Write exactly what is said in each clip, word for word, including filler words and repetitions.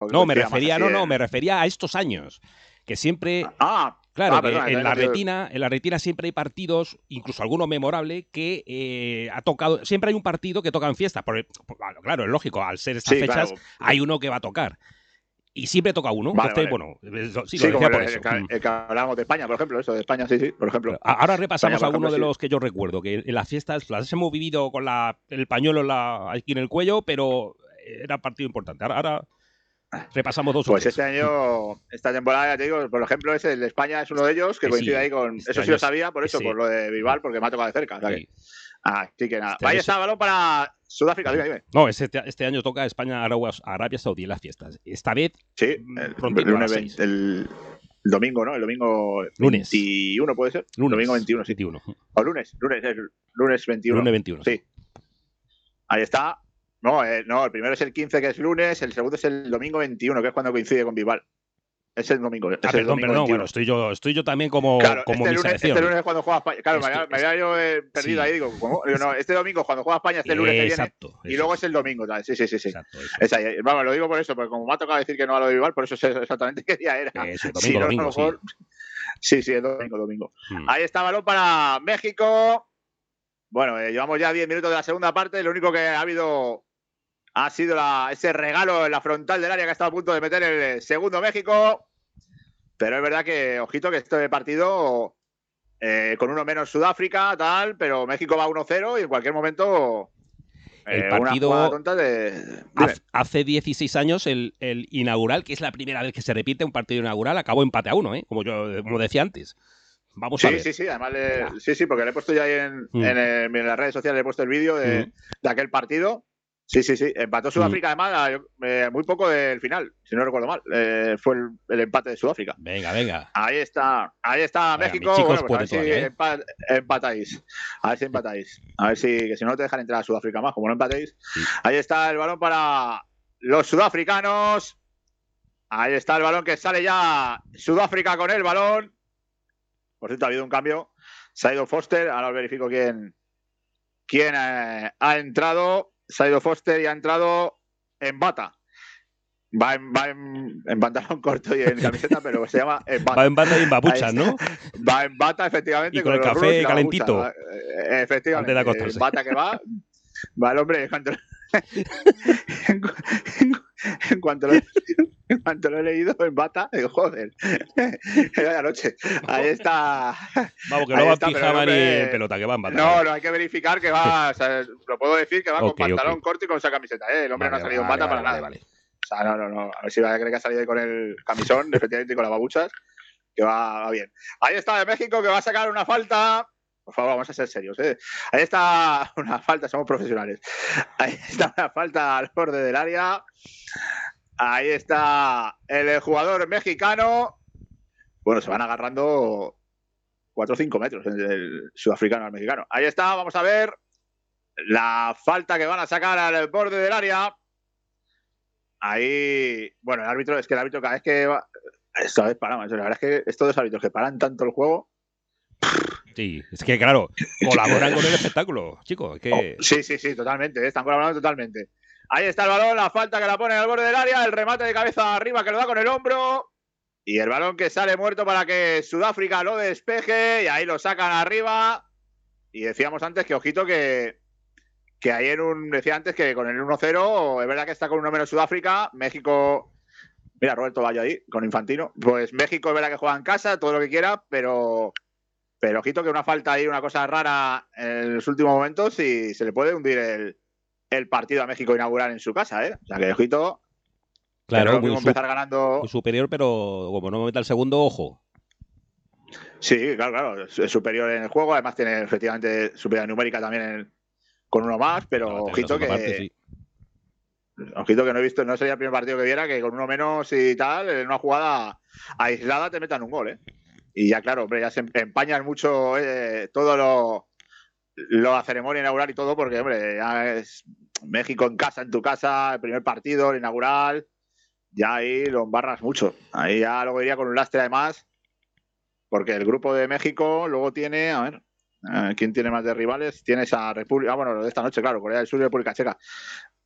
No, me refería, no, no, en... me refería a estos años. Que siempre. Ah, claro, ah, que perdona, en la sido... retina, en la retina siempre hay partidos, incluso alguno memorable, que eh, ha tocado. Siempre hay un partido que toca en fiesta. Porque, claro, es lógico, al ser estas sí, fechas, claro. hay uno que va a tocar. Y siempre toca uno. Vale, Entonces, vale. bueno, sí, sí lo decía como por el, eso. El, el que hablábamos de España, por ejemplo, eso de España, sí, sí, por ejemplo. Ahora repasamos España, algunos de sí. los que yo recuerdo, que en las fiestas las hemos vivido con la, el pañuelo en la, aquí en el cuello, pero era partido importante. Ahora, ahora repasamos dos pues o tres. Pues este año, esta temporada, ya te digo, por ejemplo, ese, el de España es uno de ellos, que eh, coincide sí, ahí con... Este eso sí lo sabía, por eso, ese, por lo de Bilbao, porque me ha tocado de cerca. O sea sí. que, así que nada. Este Ahí está el balón para Sudáfrica, dime, dime. No, este, este año toca España, Arabia Saudí en las fiestas. Esta vez, sí, el, prontito, lunes, el, el domingo, ¿no? El domingo lunes. veintiuno, ¿puede ser? Lunes. Domingo veintiuno, sí. veintiuno. O lunes, lunes, es lunes veintiuno. Lunes veintiuno, sí. Ahí está. No, eh, no, el primero es el quince, que es lunes, el segundo es el domingo veintiuno, que es cuando coincide con Bilbao. Es el domingo. Es ah, el perdón, domingo perdón. Bueno, estoy yo, estoy yo también como, claro, como este mi lunes, selección. Este lunes es cuando juega España. Claro, Esto, me, me había yo eh, perdido sí. ahí. Digo, ¿cómo? No, este domingo cuando juega España, este lunes que viene. Exacto. Y luego es el domingo. ¿sabes? Sí, sí, sí. sí. Exacto. Es ahí. Vamos, lo digo por eso, porque como me ha tocado decir que no a lo de Bilbao, por eso sé exactamente qué día era. Eso, domingo, si no, domingo, a lo mejor... sí. Sí, sí, es domingo, domingo. Hmm. Ahí está balón para México. Bueno, eh, llevamos ya diez minutos de la segunda parte. Lo único que ha habido ha sido la, ese regalo en la frontal del área que ha estado a punto de meter el segundo México. Pero es verdad que, ojito, que este partido eh, con uno menos Sudáfrica, tal, pero México va uno cero y en cualquier momento el eh, partido una tonta de... hace dieciséis años el, el inaugural, que es la primera vez que se repite un partido inaugural, acabó empate a uno, ¿eh? como yo como decía antes. Vamos sí, a ver. Sí, sí, además le, sí, sí, porque le he puesto ya ahí en, mm. en, el, en las redes sociales, le he puesto el vídeo de, mm. de aquel partido. Sí, sí, sí. Empató Sudáfrica, mm. además, eh, muy poco del final, si no recuerdo mal. Eh, fue el, el empate de Sudáfrica. Venga, venga. Ahí está, ahí está venga, México. Bueno, pues a ver si todavía, ¿eh? empat, empatáis. A ver si empatáis. A ver si, que si no te dejan entrar a Sudáfrica más, como no empatéis. Sí. Ahí está el balón para los sudafricanos. Ahí está el balón que sale ya Sudáfrica con el balón. Por cierto, ha habido un cambio. Se ha ido Foster. Ahora os verifico quién, quién eh, ha entrado. Se ha ido Foster y ha entrado en bata. Va en, va en, en pantalón corto y en camiseta, pero se llama en bata. Va en bata y en babuchas, ¿no? Va en bata, efectivamente. Y con, con el café calentito. Babucha, efectivamente. Antes de en bata que va. Va el hombre. En cuanto, en, en, cuanto lo, en cuanto lo he leído en bata, digo, joder. Era de noche. Ahí está. Vamos, que no va en pijama ni en pelota, que va en bata. No, no, hay que verificar que va. O sea, lo puedo decir que va okay, con pantalón okay. corto y con esa camiseta. ¿eh? El hombre vale, no ha salido vale, en bata vale, para vale, nada. Vale. O sea, no, no, no. A ver si va a creer que ha salido ahí con el camisón, efectivamente, y con las babuchas, que va, va bien. Ahí está de México, que va a sacar una falta. Por favor, vamos a ser serios, ¿eh? Ahí está una falta, somos profesionales. Ahí está una falta al borde del área. Ahí está el jugador mexicano. Bueno, se van agarrando cuatro o cinco metros el sudafricano al mexicano. Ahí está, vamos a ver la falta que van a sacar al borde del área. Ahí, bueno, el árbitro, es que el árbitro cada vez que va, esta vez paramos, la verdad es que estos dos árbitros que paran tanto el juego. Sí, es que claro, colaboran con el espectáculo, chicos. Es que... oh, sí, sí, sí, totalmente, están colaborando totalmente. Ahí está el balón, la falta que la pone al borde del área, el remate de cabeza arriba que lo da con el hombro. Y el balón que sale muerto para que Sudáfrica lo despeje. Y ahí lo sacan arriba. Y decíamos antes que, ojito, que, que ahí en un. Decía antes que con el uno cero, es verdad que está con uno menos Sudáfrica. México. Mira, Roberto Bayo ahí, con Infantino. Pues México es verdad que juega en casa, todo lo que quiera, pero. Pero ojito que una falta ahí, una cosa rara en los últimos momentos y se le puede hundir el, el partido a México inaugural en su casa, ¿eh? O sea que, ojito. Claro, muy, empezar ganando... muy superior, pero como no me meta el segundo, ojo. Sí, claro, claro, es superior en el juego, además tiene efectivamente superioridad numérica también en, con uno más, pero no, ojito que... Parte, sí. Ojito que no he visto, no sería el primer partido que viera que con uno menos y tal, en una jugada aislada te metan un gol, ¿eh? Y ya claro, hombre, ya se empañan mucho eh, todo lo, lo la ceremonia inaugural y todo, porque, hombre, ya es México en casa, en tu casa, el primer partido, el inaugural... Ya ahí lo embarras mucho. Ahí ya luego iría con un lastre además, porque el grupo de México luego tiene, a ver, ¿quién tiene más de rivales? Tienes a República, ah, bueno, lo de esta noche, claro, Corea del Sur y República Checa.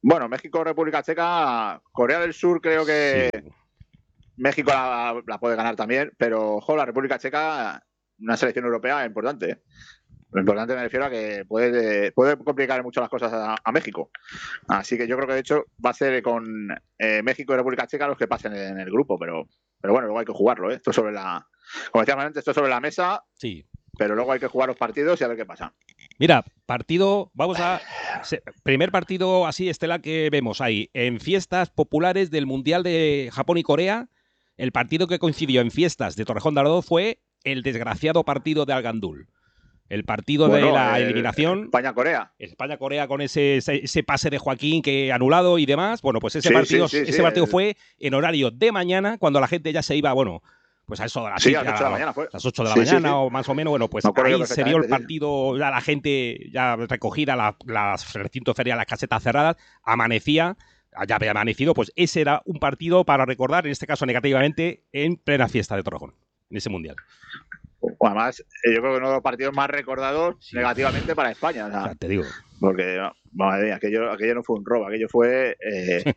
Bueno, México, República Checa, Corea del Sur creo que sí. México la, la puede ganar también, pero ojo, la República Checa, una selección europea importante. ¿eh? Lo importante me refiero a que puede, puede complicar mucho las cosas a, a México. Así que yo creo que de hecho va a ser con eh, México y República Checa los que pasen en el grupo, pero, pero bueno, luego hay que jugarlo. ¿eh? Esto sobre la, como decíamos antes, esto sobre la mesa, sí. Pero luego hay que jugar los partidos y a ver qué pasa. Mira, partido, vamos a... Primer partido así, Estela, que vemos ahí. En fiestas populares del Mundial de Japón y Corea, el partido que coincidió en fiestas de Torrejón de Ardoz fue el desgraciado partido de Al-Gandul. El partido bueno, de la eh, eliminación. España-Corea. España-Corea con ese, ese, ese pase de Joaquín que anulado y demás. Bueno, pues ese sí, partido, sí, sí, ese sí, partido el... fue en horario de mañana, cuando la gente ya se iba, bueno, pues a eso de las, sí, a las ocho de la mañana fue. las ocho de la sí, mañana sí, sí. o más o menos, bueno, pues ahí se vio el partido, ya la gente ya recogida, la, las recintos feriales, las casetas cerradas, amanecía, ya había amanecido, pues ese era un partido para recordar, en este caso negativamente, en plena fiesta de Torrejón, en ese Mundial. Además, yo creo que uno de los partidos más recordados sí. negativamente para España. O sea, o sea, te digo. Porque, madre mía, aquello, aquello no fue un robo, aquello fue... Eh,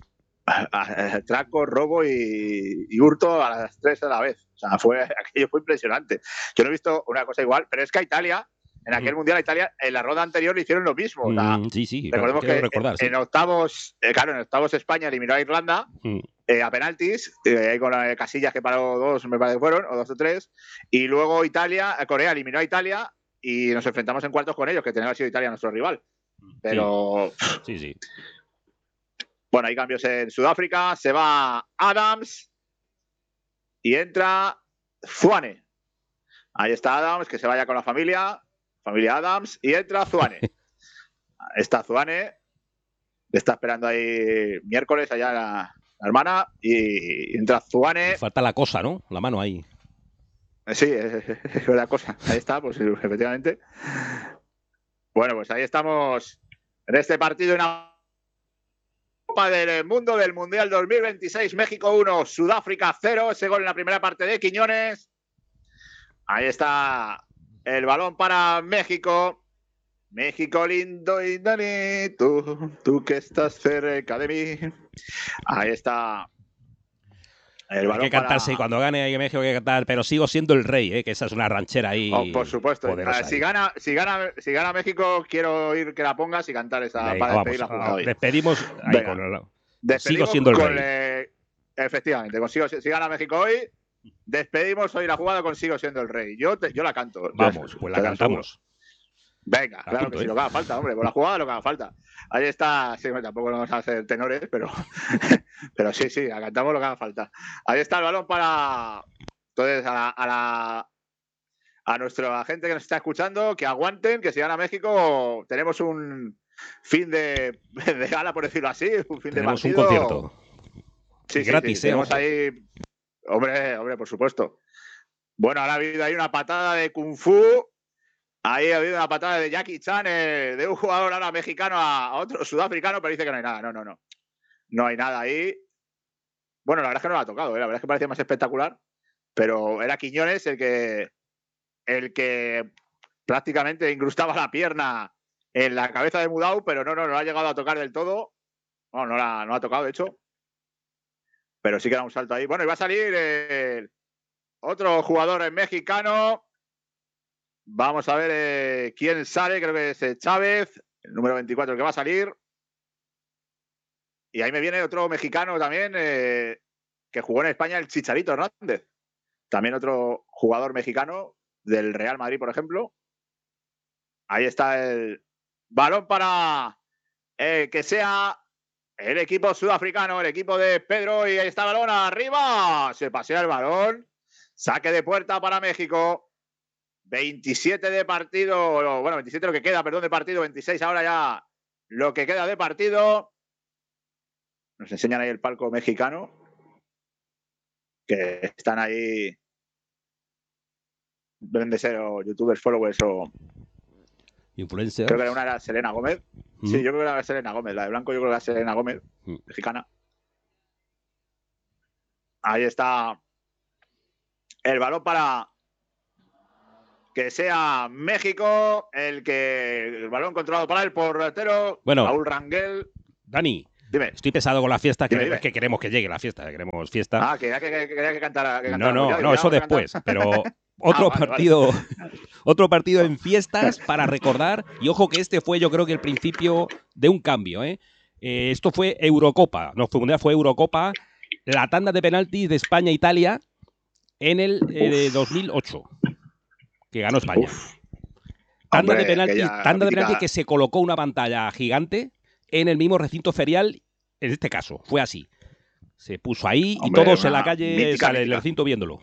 atraco, robo y, y hurto a las tres a la vez. O sea, fue, aquello fue impresionante. Yo no he visto una cosa igual, pero es que a Italia, en aquel mm. Mundial a Italia, en la ronda anterior le hicieron lo mismo. O sea, mm, sí, sí. Recordemos que recordar, en, sí. en octavos, eh, claro, en octavos España eliminó a Irlanda mm. eh, a penaltis, eh, ahí con eh, Casillas que paró dos, me parece que fueron, o dos o tres, y luego Italia, Corea eliminó a Italia y nos enfrentamos en cuartos con ellos, que tenía que haber sido Italia nuestro rival. Pero... Sí, sí. sí. Bueno, hay cambios en Sudáfrica. Se va Adams y entra Zwane. Ahí está Adams, que se vaya con la familia. Familia Adams. Y entra Zwane. Está Zwane. Le está esperando ahí miércoles allá la, la hermana. Y entra Zwane. Falta la cosa, ¿no? La mano ahí. Sí, es, es la cosa. Ahí está, pues efectivamente. Bueno, pues ahí estamos en este partido en Copa del Mundo del Mundial dos mil veintiséis, México uno, Sudáfrica cero, ese gol en la primera parte de Quiñones. Ahí está el balón para México. México lindo y bonito, tú que estás cerca de mí. Ahí está el balón. Hay que cantarse para... cuando gane hay México, hay que cantar, pero sigo siendo el rey, ¿eh? Que esa es una ranchera ahí. Oh, por supuesto. Si gana, si, gana, si gana México, quiero oír que la pongas y cantar esa. Venga, para despedir vamos, la jugada hoy. Despedimos ahí Venga. con el... Despedimos sigo siendo el con rey. Le... Efectivamente, consigo, si gana México hoy, despedimos hoy la jugada, consigo siendo el rey. Yo, te, yo la canto. Vamos, pues la cantamos. Venga, la claro punto, que sí, ¿eh? lo que haga falta, hombre, por la jugada lo que haga falta. Ahí está, sí, tampoco nos vamos a hacer tenores, pero, pero sí, sí, la cantamos lo que haga falta. Ahí está el balón para, entonces, a la, a la a nuestra gente que nos está escuchando, que aguanten, que si gana México tenemos un fin de, de gala, por decirlo así, un fin tenemos de partido. un concierto. Sí, gratis, sí, sí. ¿eh? Tenemos ahí, hombre, hombre, por supuesto. Bueno, ahora ha habido ahí una patada de Kung Fu. Ahí ha habido una patada de Jackie Chan, eh, de un jugador ahora mexicano a, a otro sudafricano, pero dice que no hay nada. No, no, no. No hay nada ahí. Bueno, la verdad es que no lo ha tocado, ¿eh? La verdad es que parecía más espectacular. Pero era Quiñones el que, el que prácticamente incrustaba la pierna en la cabeza de Mudau, pero no, no, no ha llegado a tocar del todo. No, no la, no la ha tocado, de hecho. Pero sí que da un salto ahí. Bueno, y va a salir eh, otro jugador mexicano. Vamos a ver eh, quién sale, creo que es eh, Chávez, el número veinticuatro el que va a salir. Y ahí me viene otro mexicano también, eh, que jugó en España, el Chicharito Hernández. También otro jugador mexicano del Real Madrid, por ejemplo. Ahí está el balón para eh, que sea el equipo sudafricano, el equipo de Pedro. Y ahí está el balón arriba. Se pasea el balón. Saque de puerta para México. veintisiete de partido, bueno, veintisiete lo que queda, perdón, de partido, veintiséis ahora ya lo que queda de partido. Nos enseñan ahí el palco mexicano, que están ahí, deben de ser o youtubers, followers o... Influencers. Creo que era una era Selena Gómez. Mm. Sí, yo creo que era Selena Gómez, la de blanco yo creo que era Selena Gómez, mm. mexicana. Ahí está el balón para... que sea México el que el balón controlado para el portero, bueno, Raúl Rangel. Dani, dime. Estoy pesado con la fiesta, que, dime, dime. es que queremos que llegue la fiesta, queremos fiesta. Ah, que que, que, que, que cantara. Que no, no, no, eso después, pero otro ah, vale, partido, vale. otro partido en fiestas para recordar, y ojo que este fue yo creo que el principio de un cambio, ¿eh? Eh, esto fue Eurocopa, no fue Mundial, fue Eurocopa, la tanda de penaltis de España-Italia en el eh, dos mil ocho, que ganó España. Uf. Tanda Hombre, de penaltis, tanda de penaltis que se colocó una pantalla gigante en el mismo recinto ferial, en este caso, fue así. Se puso ahí Hombre, y todos en la calle, mítica, sale, mítica. el recinto viéndolo.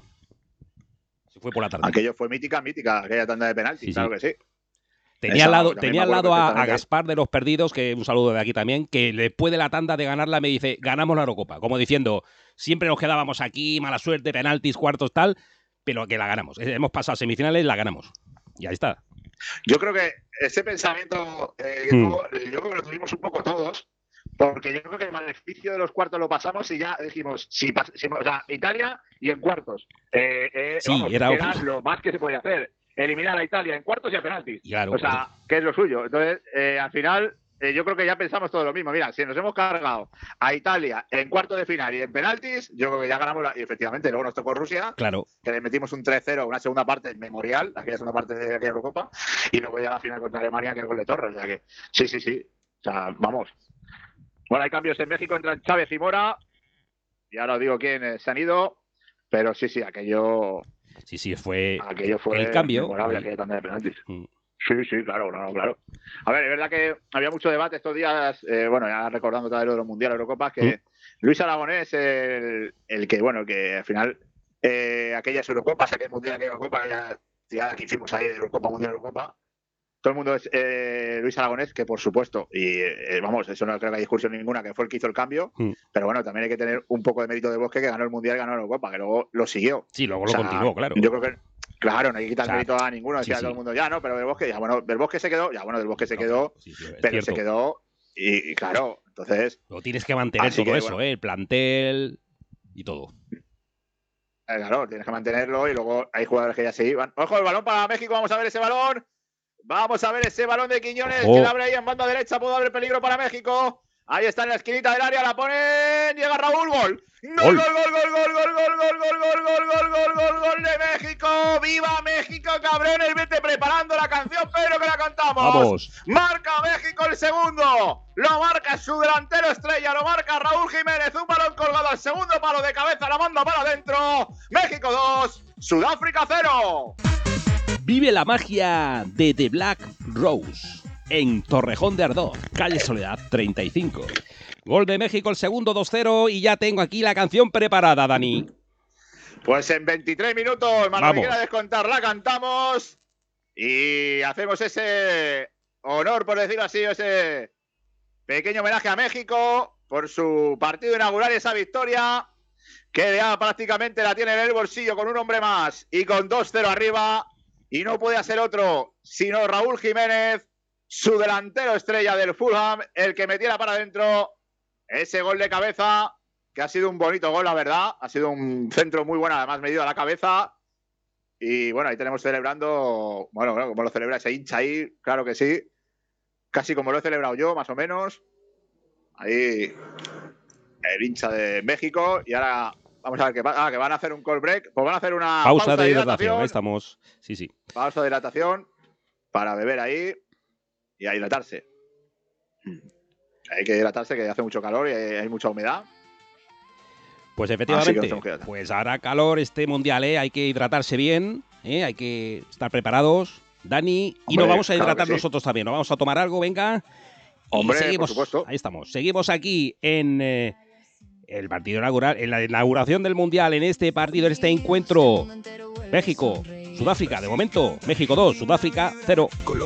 Se fue por la tarde. Aquello fue mítica, mítica, aquella tanda de penaltis, sí, claro sí. que sí. Tenía al lado, tenía al lado a, a Gaspar de los Perdidos, que un saludo de aquí también, que después de la tanda de ganarla me dice, ganamos la Eurocopa. Como diciendo, siempre nos quedábamos aquí, mala suerte, penaltis, cuartos, tal, pero que la ganamos. Hemos pasado semifinales, la ganamos. Y ahí está. Yo creo que ese pensamiento, eh, hmm. yo creo que lo tuvimos un poco todos, porque yo creo que el beneficio de los cuartos lo pasamos y ya dijimos, si, si, o sea, Italia y en cuartos. Eh, eh, sí, vamos, era, era lo más que se podía hacer. Eliminar a Italia en cuartos y a penaltis. Claro, o sea, claro. que es lo suyo. Entonces, eh, al final, eh, yo creo que ya pensamos todo lo mismo. Mira, si nos hemos cargado a Italia en cuartos de final y en penaltis, yo creo que ya ganamos. La... Y efectivamente, luego nos tocó Rusia, claro. que le metimos un tres cero, una segunda parte memorial, aquella segunda parte de aquella Eurocopa, y luego ya la final contra Alemania, que es gol de Torres. O sea que, sí, sí, sí. O sea, vamos. Bueno, hay cambios en México, entran Chávez y Mora. Y ahora os digo quién se han ido, pero sí, sí, aquello. Sí, sí, fue, aquello fue el cambio. Memorable, aquella tanda de penaltis. Mm. Sí, sí, claro, claro, claro. A ver, es verdad que había mucho debate estos días, eh, bueno, ya recordando todo lo de los Mundiales, Eurocopas, que mm. Luis Aragonés, el, el que, bueno, que al final eh, aquellas Eurocopas, aquel Mundial, aquella Eurocopa, ya, ya que hicimos ahí de Eurocopa, Mundial, Eurocopa, todo el mundo es eh, Luis Aragonés, que por supuesto, y eh, vamos, eso no creo que haya discusión ninguna, que fue el que hizo el cambio, mm. pero bueno, también hay que tener un poco de mérito de Bosque, que ganó el Mundial y ganó la Eurocopa, que luego lo siguió. Sí, luego o lo sea, continuó, claro. Yo creo que Claro, no hay que quitar o sea, mérito a ninguno, decía sí, todo sí. el mundo, ya no, pero del Bosque, ya bueno, del Bosque se quedó, ya bueno, del Bosque se no, quedó, sí, sí, pero cierto. se quedó, y, y claro, entonces. Lo tienes que mantener todo que, eso, bueno, ¿eh? El plantel y todo. Eh, claro, tienes que mantenerlo y luego hay jugadores que ya se iban. Ojo, el balón para México, vamos a ver ese balón. Vamos a ver ese balón de Quiñones, oh. que la abre ahí en banda derecha, puede haber peligro para México. Ahí está en la esquinita del área, la ponen, llega Raúl, gol. Gol, gol, gol, gol, gol, gol, gol, gol, gol, gol, gol, gol, gol, gol, gol de México. ¡Viva México, cabrones! Vete preparando la canción, pero que la cantamos. Vamos. Marca México el segundo. Lo marca su delantero estrella, lo marca Raúl Jiménez. Un balón colgado al segundo palo de cabeza, la manda para adentro. México dos, Sudáfrica cero. Vive la magia de The Black Rose en Torrejón de Ardoz, calle Soledad treinta y cinco. Gol de México, el segundo, dos cero, y ya tengo aquí la canción preparada, Dani. Pues en veintitrés minutos, Manuel, que quiera descontar, la cantamos y hacemos ese honor, por decirlo así, ese pequeño homenaje a México por su partido inaugural y esa victoria que ya prácticamente la tiene en el bolsillo con un hombre más y con dos cero arriba, y no puede ser otro sino Raúl Jiménez, su delantero estrella del Fulham, el que metiera para adentro ese gol de cabeza, que ha sido un bonito gol, la verdad. Ha sido un centro muy bueno, además medido a la cabeza. Y bueno, ahí tenemos celebrando, bueno, bueno, como lo celebra ese hincha ahí, claro que sí. Casi como lo he celebrado yo, más o menos. Ahí el hincha de México. Y ahora vamos a ver qué pasa. Ah, que van a hacer un call break. Pues van a hacer una pausa, pausa de, de hidratación. hidratación. Estamos, sí, sí. Pausa de hidratación para beber ahí y a hidratarse. Hay que hidratarse, que hace mucho calor y hay mucha humedad. Pues efectivamente, pues hará calor este mundial, ¿eh? Hay que hidratarse bien, ¿eh? Hay que estar preparados, Dani, Hombre, y nos vamos a hidratar claro sí. nosotros también. Nos vamos a tomar algo, venga. Hombre, y seguimos, por supuesto. Ahí estamos. Seguimos aquí en eh, el partido inaugural, en la inauguración del mundial, en este partido, en este encuentro. México, Sudáfrica, de momento, México dos, Sudáfrica cero. Colombia.